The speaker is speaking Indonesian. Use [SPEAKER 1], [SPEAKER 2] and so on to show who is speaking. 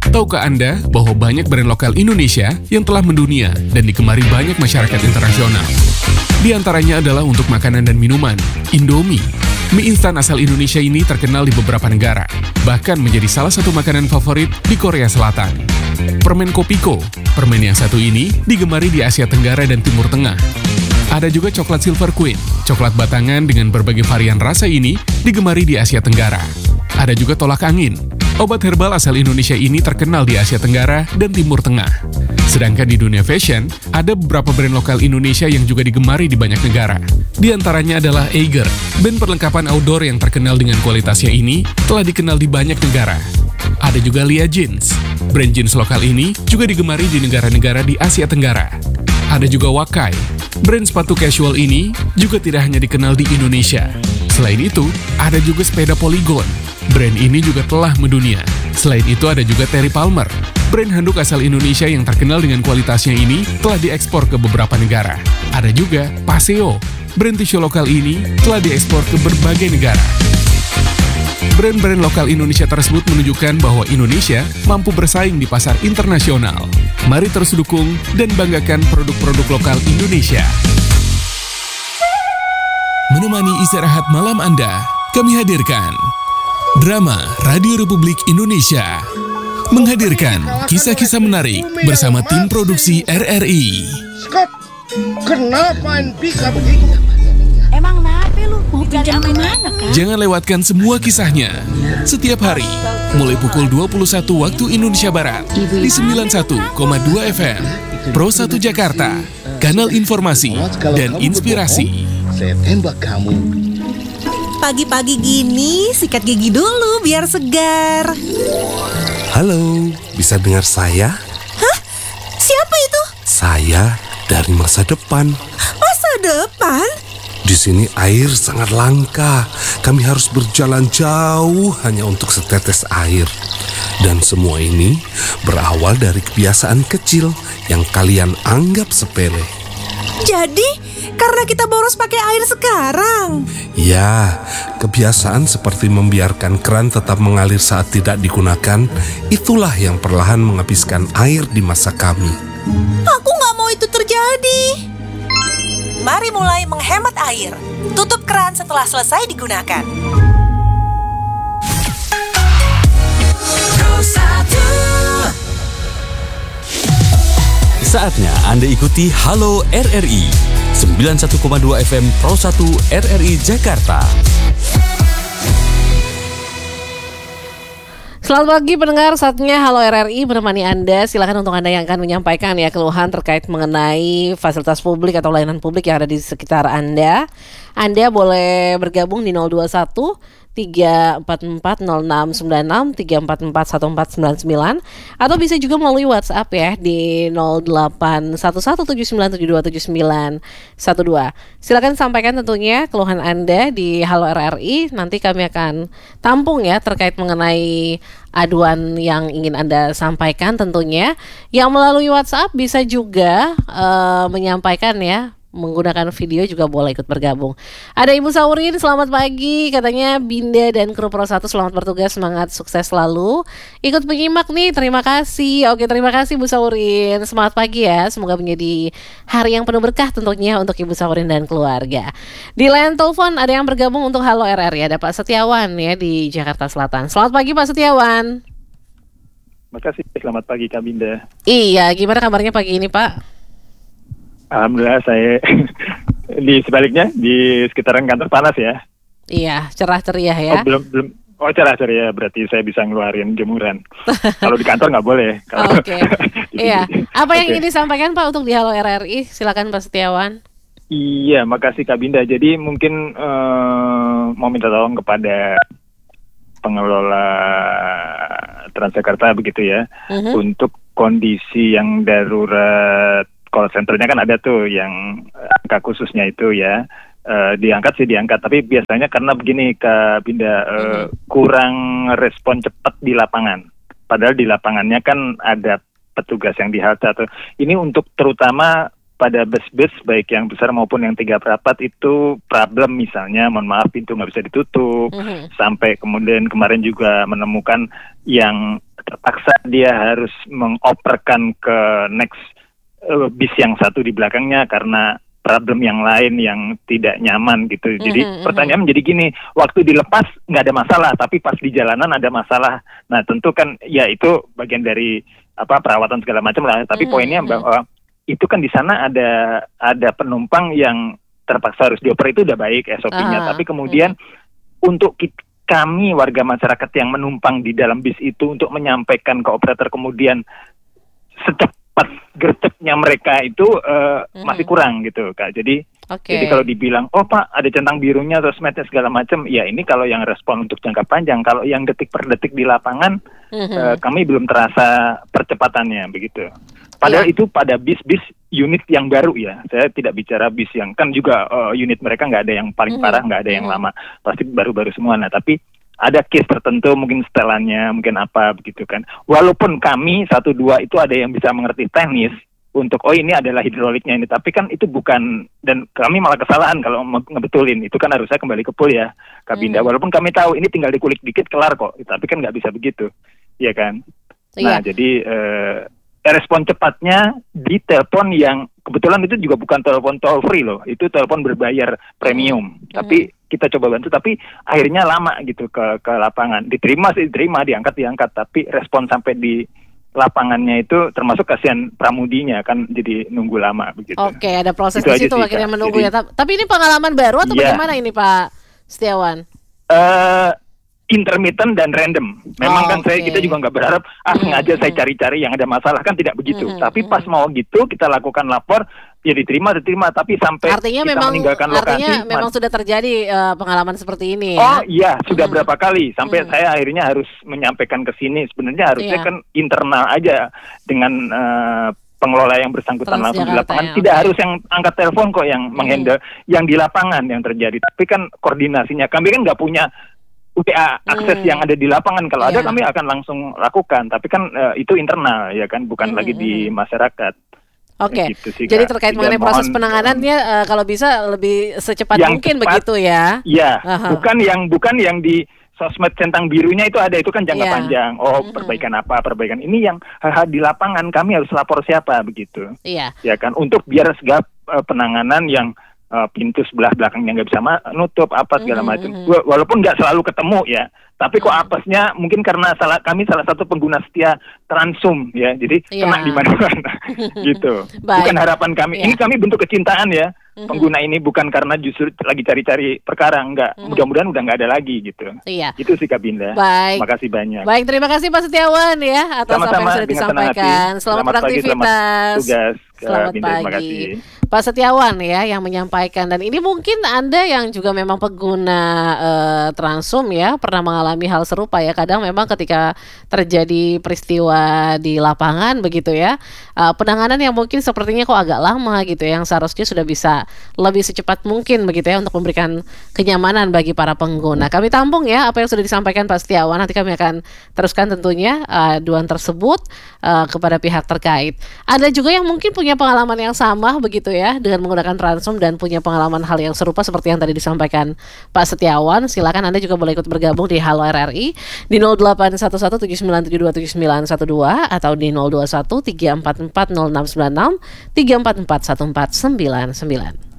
[SPEAKER 1] Tahukah Anda bahwa banyak brand lokal Indonesia yang telah mendunia dan digemari banyak masyarakat internasional? Di antaranya adalah untuk makanan dan minuman, Indomie. Mie instan asal Indonesia ini terkenal di beberapa negara, bahkan menjadi salah satu makanan favorit di Korea Selatan. Permen Kopiko, permen yang satu ini digemari di Asia Tenggara dan Timur Tengah. Ada juga coklat Silver Queen, coklat batangan dengan berbagai varian rasa ini digemari di Asia Tenggara. Ada juga tolak angin. Obat herbal asal Indonesia ini terkenal di Asia Tenggara dan Timur Tengah. Sedangkan di dunia fashion, ada beberapa brand lokal Indonesia yang juga digemari di banyak negara. Di antaranya adalah Eiger, band perlengkapan outdoor yang terkenal dengan kualitasnya ini telah dikenal di banyak negara. Ada juga Lia Jeans, brand jeans lokal ini juga digemari di negara-negara di Asia Tenggara. Ada juga Wakai, brand sepatu casual ini juga tidak hanya dikenal di Indonesia. Selain itu, ada juga sepeda Polygon. Brand ini juga telah mendunia. Selain itu ada juga Terry Palmer. Brand handuk asal Indonesia yang terkenal dengan kualitasnya ini telah diekspor ke beberapa negara. Ada juga Paseo. Brand tisu lokal ini telah diekspor ke berbagai negara. Brand-brand lokal Indonesia tersebut menunjukkan bahwa Indonesia mampu bersaing di pasar internasional. Mari terus dukung dan banggakan produk-produk lokal Indonesia. Menemani istirahat malam Anda, kami hadirkan Drama Radio Republik Indonesia menghadirkan kisah-kisah menarik bersama tim produksi RRI.
[SPEAKER 2] Skop, kenapa bisa begitu?
[SPEAKER 3] Emang kenapa lu? Mau pinjam di mana kan?
[SPEAKER 1] Jangan lewatkan semua kisahnya setiap hari mulai pukul 21 waktu Indonesia Barat di 91,2 FM Pro 1 Jakarta, kanal informasi dan inspirasi.
[SPEAKER 2] Saya tembak kamu.
[SPEAKER 4] Pagi-pagi gini, sikat gigi dulu biar segar.
[SPEAKER 5] Halo, bisa dengar saya?
[SPEAKER 4] Hah? Siapa itu?
[SPEAKER 5] Saya dari masa depan.
[SPEAKER 4] Masa depan?
[SPEAKER 5] Di sini air sangat langka. Kami harus berjalan jauh hanya untuk setetes air. Dan semua ini berawal dari kebiasaan kecil yang kalian anggap sepele.
[SPEAKER 4] Jadi, karena kita boros pakai air sekarang.
[SPEAKER 5] Ya, kebiasaan seperti membiarkan keran tetap mengalir saat tidak digunakan, itulah yang perlahan menghabiskan air di masa kami.
[SPEAKER 4] Aku nggak mau itu terjadi. Mari mulai menghemat air. Tutup keran setelah selesai digunakan.
[SPEAKER 6] Saatnya Anda ikuti Halo RRI 91,2 FM Pro 1 RRI Jakarta.
[SPEAKER 7] Selamat pagi pendengar, saatnya Halo RRI menemani Anda. Silakan untuk Anda yang akan menyampaikan ya keluhan terkait mengenai fasilitas publik atau layanan publik yang ada di sekitar Anda. Anda boleh bergabung di 021 344 0696 344 1499 atau bisa juga melalui WhatsApp ya di 081179727912. Silakan sampaikan tentunya keluhan Anda di Halo RRI. Nanti kami akan tampung ya terkait mengenai aduan yang ingin Anda sampaikan tentunya. Yang melalui WhatsApp bisa juga menyampaikan ya, menggunakan video juga boleh ikut bergabung. Ada Ibu Saurin, selamat pagi. Katanya Binda dan kru Pro 1 selamat bertugas, semangat, sukses selalu. Ikut menyimak nih, terima kasih. Oke, terima kasih Bu Saurin. Semangat pagi ya, semoga menjadi hari yang penuh berkah tentunya untuk Ibu Saurin dan keluarga. Di line telepon ada yang bergabung untuk Halo RRI, ada Pak Setiawan ya di Jakarta Selatan. Selamat pagi Pak Setiawan.
[SPEAKER 8] Makasih, selamat pagi Kak Binda.
[SPEAKER 7] Iya, gimana kabarnya pagi ini Pak?
[SPEAKER 8] Alhamdulillah saya di sebaliknya di sekitaran kantor panas ya.
[SPEAKER 7] Iya, cerah ceria ya.
[SPEAKER 8] Oh, belum. Oh, cerah ceria berarti saya bisa ngeluarin jemuran. Kalau di kantor nggak boleh.
[SPEAKER 7] Oke. Iya. Apa yang ingin disampaikan Pak untuk di Halo RRI? Silakan Pak Setiawan.
[SPEAKER 8] Iya, makasih Kak Binda. Jadi mungkin mau minta tolong kepada pengelola Transjakarta begitu ya, untuk kondisi yang darurat. Call centernya kan ada tuh yang angka khususnya itu ya, diangkat, tapi biasanya karena begini Kak Binda, kurang respon cepat di lapangan. Padahal di lapangannya kan ada petugas yang di halte atau ini untuk terutama pada bus-bus baik yang besar maupun yang 3 perapat itu problem, misalnya mohon maaf pintu nggak bisa ditutup, sampai kemudian kemarin juga menemukan yang terpaksa dia harus mengoperkan ke next bis yang satu di belakangnya karena problem yang lain yang tidak nyaman gitu. Jadi pertanyaan menjadi gini, waktu dilepas nggak ada masalah, tapi pas di jalanan ada masalah. Nah tentu kan ya itu bagian dari perawatan segala macam lah. Tapi poinnya bahwa itu kan di sana ada penumpang yang terpaksa harus dioper, itu udah baik SOP-nya. Tapi kemudian untuk kami warga masyarakat yang menumpang di dalam bis itu untuk menyampaikan ke operator kemudian secepat gercepnya mereka itu masih kurang gitu Kak. Jadi kalau dibilang Pak ada centang birunya atau sosmednya segala macam, ya ini kalau yang respon untuk jangka panjang. Kalau yang detik per detik di lapangan kami belum terasa percepatannya begitu. Padahal itu pada bis-bis unit yang baru ya. Saya tidak bicara bis yang kan juga unit mereka nggak ada yang paling parah, nggak ada yang lama, pasti baru-baru semua. Nah tapi ada case tertentu, mungkin setelannya, mungkin apa begitu kan. Walaupun kami 1-2 itu ada yang bisa mengerti teknis untuk ini adalah hidroliknya ini, tapi kan itu bukan, dan kami malah kesalahan kalau ngebetulin. Itu kan harusnya kembali ke pool ya, Kabinda. Walaupun kami tahu ini tinggal dikulik dikit kelar kok, tapi kan nggak bisa begitu, ya kan. Nah jadi respon cepatnya di telepon yang kebetulan itu juga bukan telepon toll free loh, itu telepon berbayar premium. Tapi kita coba bantu, tapi akhirnya lama gitu ke lapangan. Diterima, diangkat, tapi respon sampai di lapangannya itu termasuk kasihan pramudinya kan jadi nunggu lama begitu.
[SPEAKER 7] Oke, ada proses di situ akhirnya menunggu ya. Tapi ini pengalaman baru atau bagaimana ini Pak Setiawan?
[SPEAKER 8] Intermittent dan random. Memang kan kita juga nggak berharap sengaja saya cari-cari yang ada masalah, kan tidak begitu. Tapi pas mau gitu kita lakukan lapor, ya diterima, tapi sampai
[SPEAKER 7] artinya
[SPEAKER 8] kita
[SPEAKER 7] memang,
[SPEAKER 8] meninggalkan lokasi.
[SPEAKER 7] Artinya memang sudah terjadi pengalaman seperti ini ya?
[SPEAKER 8] Oh iya, sudah berapa kali. Sampai saya akhirnya harus menyampaikan ke sini. Sebenarnya harusnya kan internal aja dengan pengelola yang bersangkutan langsung di lapangan. Tidak harus yang angkat telepon kok yang menghandle yang di lapangan yang terjadi. Tapi kan koordinasinya, kami kan nggak punya UTA akses yang ada di lapangan. Kalau ada kami akan langsung lakukan, tapi kan itu internal ya kan, bukan lagi di masyarakat.
[SPEAKER 7] Oke,
[SPEAKER 8] gitu sih,
[SPEAKER 7] jadi
[SPEAKER 8] Kak.
[SPEAKER 7] terkait mengenai proses penanganannya kalau bisa lebih secepat mungkin cepat, begitu ya?
[SPEAKER 8] Iya, bukan yang di sosmed centang birunya itu ada, itu kan jangka panjang. Perbaikan apa, perbaikan ini yang hal-hal di lapangan kami harus lapor siapa begitu. Iya. Ya kan, untuk biar segala penanganan yang pintu sebelah belakangnya nggak bisa nutup apa segala macam. Walaupun nggak selalu ketemu ya, tapi kok apesnya mungkin karena kami salah satu pengguna setia Transum ya, jadi kena di mana-mana gitu. Bukan harapan kami. Ini kami bentuk kecintaan ya. Pengguna ini bukan karena justru lagi cari-cari perkara, enggak. Mudah-mudahan udah nggak ada lagi gitu. Iya. Itu sih Kabinda. Baik. Makasih banyak.
[SPEAKER 7] Baik, terima kasih Pak Setiawan ya atas apa yang sudah disampaikan. Selamat beraktivitas.
[SPEAKER 8] Tugas.
[SPEAKER 7] Selamat pagi. Pak Setiawan ya yang menyampaikan, dan ini mungkin Anda yang juga memang pengguna Transum ya pernah mengalami hal serupa ya. Kadang memang ketika terjadi peristiwa di lapangan begitu ya, penanganan yang mungkin sepertinya kok agak lama gitu ya, yang seharusnya sudah bisa lebih secepat mungkin begitu ya untuk memberikan kenyamanan bagi para pengguna. Kami tampung ya apa yang sudah disampaikan Pak Setiawan. Nanti kami akan teruskan tentunya aduan tersebut kepada pihak terkait. Ada juga yang mungkin punya pengalaman yang sama begitu ya dengan menggunakan Transum dan punya pengalaman hal yang serupa seperti yang tadi disampaikan Pak Setiawan. Silakan Anda juga boleh ikut bergabung di Halo RRI di 081179727912 atau di 021 344 0696 344 1499.